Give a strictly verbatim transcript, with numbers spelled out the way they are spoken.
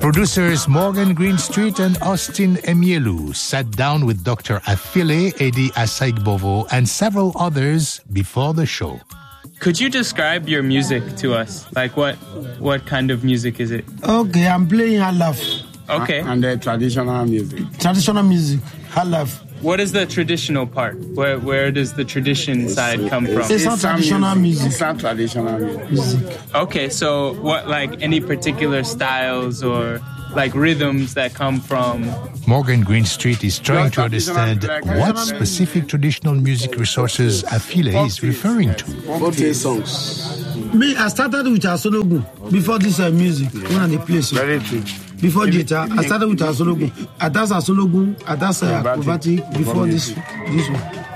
Producers Morgan Greenstreet and Austin Emielu sat down with Doctor Afile Edi Asaigbovo and several others before the show. Could you describe your music to us? Like what what kind of music is it? Okay, I'm playing halaf. Okay. And the traditional music. Traditional music, halaf. What is the traditional part? Where where does the tradition it's, side come from? It's not traditional music. music. It's not traditional music. music. Okay, so what, like any particular styles or like rhythms that come from? Morgan Greenstreet is trying to understand what specific traditional music resources Afile is referring to. Okay, songs. Me, I started with Asologun before this uh, music. When I play so. Very true. Before guitar, I started with Asologun. I dance Asologun, I dance uh, acrobatic before this this one.